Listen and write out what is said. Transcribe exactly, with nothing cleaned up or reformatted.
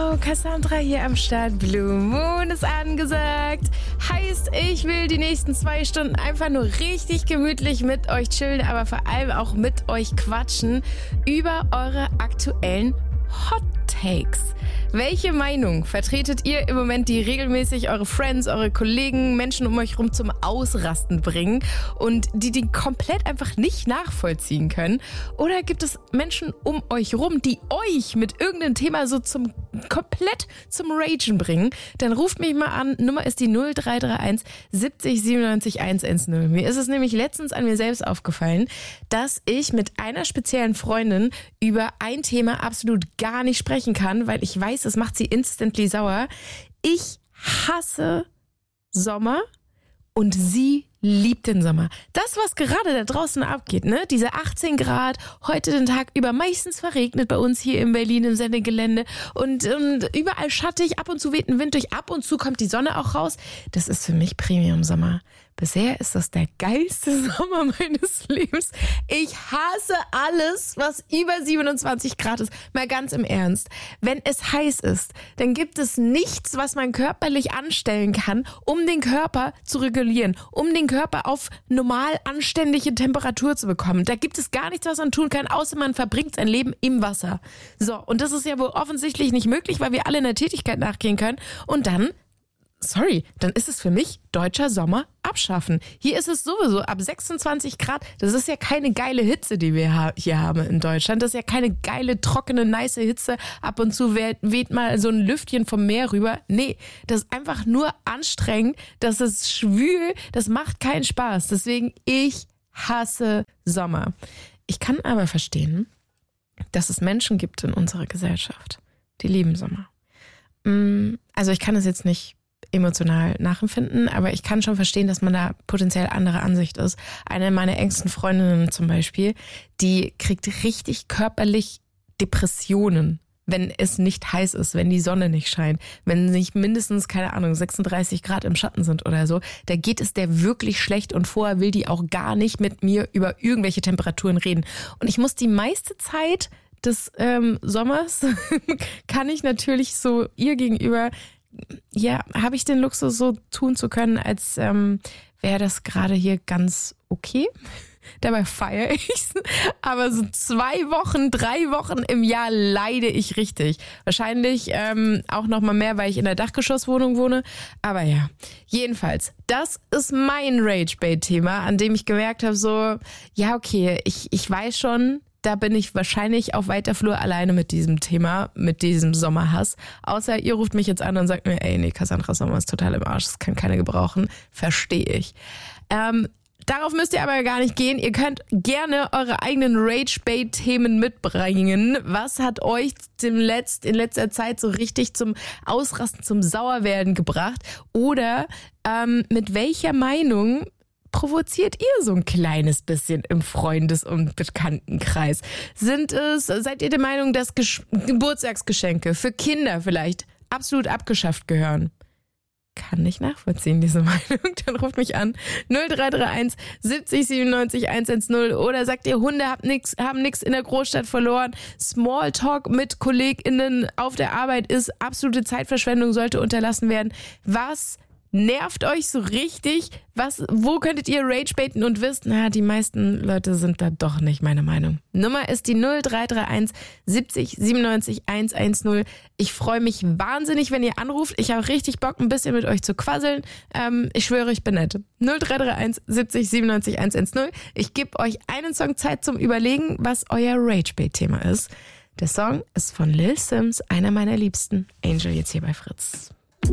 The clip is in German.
Yo, Cassandra hier am Start. Blue Moon ist angesagt. Heißt, ich will die nächsten zwei Stunden einfach nur richtig gemütlich mit euch chillen, aber vor allem auch mit euch quatschen über eure aktuellen Hot Takes. Welche Meinung vertretet ihr im Moment, die regelmäßig eure Friends, eure Kollegen, Menschen um euch rum zum Ausrasten bringen und die die komplett einfach nicht nachvollziehen können? Oder gibt es Menschen um euch rum, die euch mit irgendeinem Thema so zum komplett zum Ragen bringen? Dann ruft mich mal an. Nummer ist die null drei drei eins siebzig siebenundneunzig hundertzehn. Mir ist es nämlich letztens an mir selbst aufgefallen, dass ich mit einer speziellen Freundin über ein Thema absolut gar nicht sprechen kann, weil ich weiß, das macht sie instantly sauer. Ich hasse Sommer und sie liebt den Sommer. Das, was gerade da draußen abgeht, ne? Diese achtzehn Grad, heute den Tag über, meistens verregnet bei uns hier in Berlin im Sendegelände und, und überall schattig, ab und zu weht ein Wind durch, ab und zu kommt die Sonne auch raus. Das ist für mich Premium-Sommer. Bisher ist das der geilste Sommer meines Lebens. Ich hasse alles, was über siebenundzwanzig Grad ist. Mal ganz im Ernst. Wenn es heiß ist, dann gibt es nichts, was man körperlich anstellen kann, um den Körper zu regulieren, um den Körper auf normal anständige Temperatur zu bekommen. Da gibt es gar nichts, was man tun kann, außer man verbringt sein Leben im Wasser. So, und das ist ja wohl offensichtlich nicht möglich, weil wir alle einer Tätigkeit nachgehen können. Und dann Sorry, dann ist es für mich deutscher Sommer abschaffen. Hier ist es sowieso ab sechsundzwanzig Grad. Das ist ja keine geile Hitze, die wir hier haben in Deutschland. Das ist ja keine geile, trockene, nice Hitze. Ab und zu weht, weht mal so ein Lüftchen vom Meer rüber. Nee, das ist einfach nur anstrengend. Das ist schwül. Das macht keinen Spaß. Deswegen, ich hasse Sommer. Ich kann aber verstehen, dass es Menschen gibt in unserer Gesellschaft, die lieben Sommer. Also ich kann es jetzt nicht emotional nachempfinden, aber ich kann schon verstehen, dass man da potenziell anderer Ansicht ist. Eine meiner engsten Freundinnen zum Beispiel, die kriegt richtig körperlich Depressionen, wenn es nicht heiß ist, wenn die Sonne nicht scheint, wenn nicht mindestens, keine Ahnung, sechsunddreißig Grad im Schatten sind oder so. Da geht es der wirklich schlecht und vorher will die auch gar nicht mit mir über irgendwelche Temperaturen reden. Und ich muss die meiste Zeit des ähm, Sommers, kann ich natürlich so ihr gegenüber, ja, habe ich den Luxus, so tun zu können, als ähm, wäre das gerade hier ganz okay. Dabei feiere ich's. Aber so zwei Wochen, drei Wochen im Jahr leide ich richtig. Wahrscheinlich ähm, auch noch mal mehr, weil ich in der Dachgeschosswohnung wohne. Aber ja, jedenfalls, das ist mein Rage-Bait-Thema, an dem ich gemerkt habe, so, ja okay, ich, ich weiß schon, da bin ich wahrscheinlich auf weiter Flur alleine mit diesem Thema, mit diesem Sommerhass. Außer ihr ruft mich jetzt an und sagt mir, ey, nee, Cassandra Sommer ist total im Arsch, das kann keiner gebrauchen. Verstehe ich. Ähm, darauf müsst ihr aber gar nicht gehen. Ihr könnt gerne eure eigenen Rage-Bait-Themen mitbringen. Was hat euch dem Letzt, in letzter Zeit so richtig zum Ausrasten, zum Sauerwerden gebracht? Oder ähm, mit welcher Meinung provoziert ihr so ein kleines bisschen im Freundes- und Bekanntenkreis? Sind es, seid ihr der Meinung, dass Gesch- Geburtstagsgeschenke für Kinder vielleicht absolut abgeschafft gehören? Kann nicht nachvollziehen, diese Meinung. Dann ruft mich an. null drei drei eins siebzig siebenundneunzig hundertzehn. Oder sagt ihr, Hunde haben nix, haben nix in der Großstadt verloren. Smalltalk mit KollegInnen auf der Arbeit ist absolute Zeitverschwendung, sollte unterlassen werden. Was nervt euch so richtig? Was, wo könntet ihr ragebaiten und wisst, naja, die meisten Leute sind da doch nicht meine Meinung. Nummer ist die null drei drei eins siebzig siebenundneunzig hundertzehn. Ich freue mich wahnsinnig, wenn ihr anruft. Ich habe richtig Bock, ein bisschen mit euch zu quasseln. Ähm, ich schwöre, ich bin nett. null drei drei eins siebzig siebenundneunzig hundertzehn. Ich gebe euch einen Song Zeit zum Überlegen, was euer Ragebait-Thema ist. Der Song ist von Lil Sims, einer meiner Liebsten. Angel jetzt hier bei Fritz.